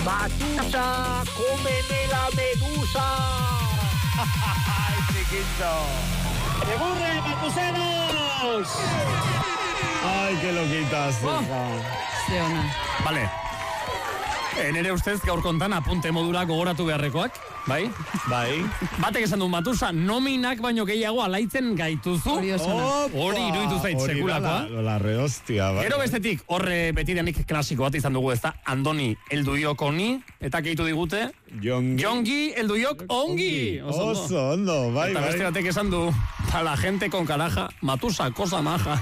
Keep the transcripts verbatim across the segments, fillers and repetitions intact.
Matusa, cómeme la medusa. ¡Ay, chiquito! ¡Segurre, matuseros! Ay, qué loquitas. Oh. Zeona. Vale. Nere ustez gaur kontan apunte modura gogoratu beharrekoak, bai? Bai. Batek esan du, Matusa, nominak baino gehiago alaitzen gaituzu. Hori osona. Hori iruditu zait sekulakoa. Hori da la rehostia, bai. Gero bestetik, horre betidanik klasiko bat izan dugu, ezta? Andoni, elduiok oni, eta gehitu digute, Jongi. Jongi, elduiok ongi. Oso ondo. Oso ondo, bai, Eta bai. beste batek esan du, para la gente con caraja, Matusa, cosa maja.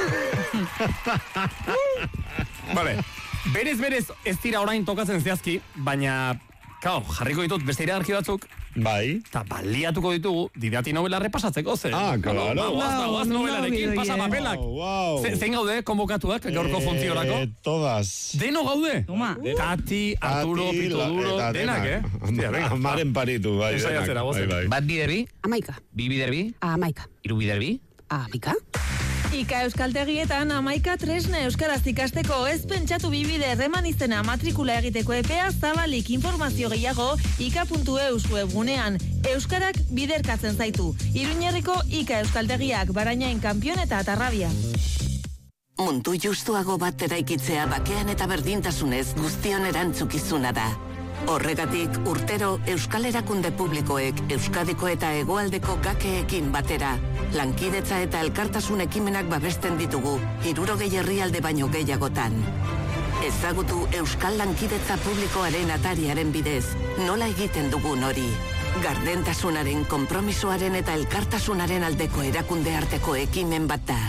Vale. Berez, berez, ez dira orain tokatzen zehazki, baina, kao, jarriko ditut beste iragarki batzuk, Bai. eta baliatuko ditugu didati novela repasatzeko, ze. Ah, claro. Guaz, guaz novelarekin, pasa papelak. Wow, wow. Ze- Zein gaude, konbokatuak, gaurko funtziorako? Eh, todas. Deno gaude? Toma. Tati, Arturo, Tati, Pito la- Duro, eta denak, eh? Hostia, venga. Amaren paritu, bai. Ensaiatzera, denak, gozen. bai, bai. Bat bider bi, Amaika. bi bider bi, Amaika. hiru bider bi. Amaika. Ika euskaltegietan amaika tresna euskaraz ikasteko ez pentsatu bibide erreman izena matrikula egiteko epea zabalik informazio gehiago ika puntu eus webgunean. Euskarak biderkatzen zaitu. Iruñerriko Ika euskaltegiak Barainain Kanpion eta Atarrabia. Mundu justuago bat eraikitzea bakean eta berdintasunez guztion erantzukizuna da. Horregatik, urtero Euskal Erakunde Publikoek Euskadiko eta Hegoaldeko gakeekin batera, lankidetza eta elkartasun ekimenak babesten ditugu, hirurogei herrialde baino gehiagotan. Ezagutu Euskal Lankidetza Publikoaren atariaren bidez, nola egiten dugun hori. Gardentasunaren, konpromisoaren eta elkartasunaren aldeko erakunde arteko ekimen bat da.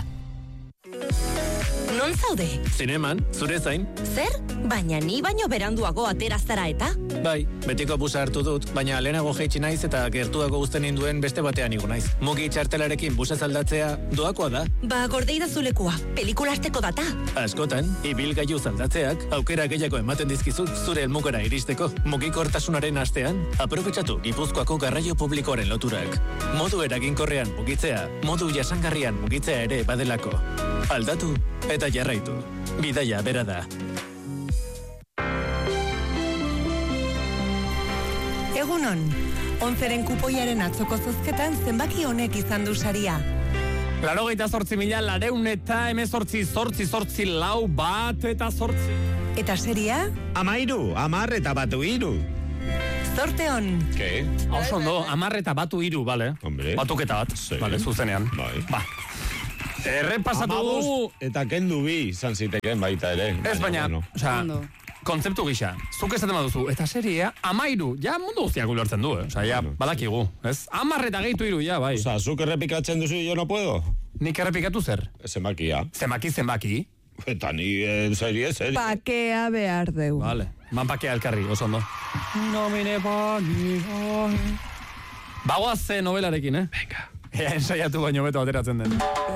Non zaude? Zineman, zure zain. Zer? Baina ni baino beranduago ateraztara eta? Bai, betiko busa hartu dut, baina lehenago jaitsi naiz eta gertuago uzten induen beste batean igo naiz. Mugi txartelarekin busa aldatzea doakoa da. Ba, gordeira zulekua, pelikula asteko data. Askotan, ibilgailu zaldatzeak aukera gehiago ematen dizkizu zure helmugara iristeko. Mugikortasunaren astean, aprobetxatu Gipuzkoako garraio publikoaren loturak. Modu eraginkorrean mugitzea, modu jasangarrian mugitzea ere badelako. Aldatu eta jarraitu. Bidaia bera da. Egunon, onzeren kupoiaren atzoko zozketan zenbaki honek izan du saria. Laurogeita zortzi mila, lareun eta emezortzi, zortzi, zortzi, lau, bat eta zortzi. Eta seria? Amairu, amar eta batu iru. Zorte hon. Ke? Oso ondo, amar eta batu iru, bale? Hombre. Batuketa bat, Sí. bale, zuzenean. Bai. Ba. Errepasatu dugu... Amabost eta kendu bi izan ziteken baita ere. Ez baina, bueno. osea, Ondo. kontzeptu gisa, zuk esaten baduzu, eta seria, amairu, ja mundu guztiak ulertzen du, eh? Osea, ja, Bueno, badakigu, ez? Amar eta gehitu iru, ja, bai. Osa, zuk errepikatzen duzu, yo no puedo. Nik errepikatu zer? Zenbakia. Zenbaki, zenbaki. Eta ni, eh, serie, serie. Pakea behar deu. Vale, manpakea elkarri, oso ondo. Nomine pagi, Bagoaz novelarekin, eh? Venga. Ea ensaiatu baino beto ateratzen den.